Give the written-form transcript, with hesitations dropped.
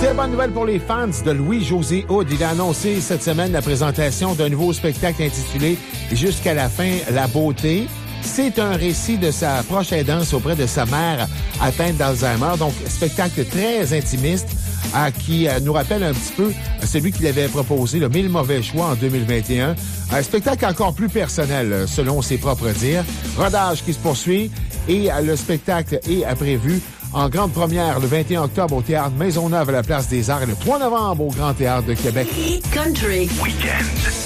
Très bonne nouvelle pour les fans de Louis-José Hood. Il a annoncé cette semaine la présentation d'un nouveau spectacle intitulé « Jusqu'à la fin, la beauté ». C'est un récit de sa proche aidance auprès de sa mère atteinte d'Alzheimer. Donc, spectacle très intimiste qui nous rappelle un petit peu celui qu'il avait proposé, le 1000 mauvais choix en 2021. Un spectacle encore plus personnel, selon ses propres dires. Rodage qui se poursuit et le spectacle est prévu en grande première le 21 octobre au Théâtre Maisonneuve à la Place des Arts et le 3 novembre au Grand Théâtre de Québec. Country Weekend.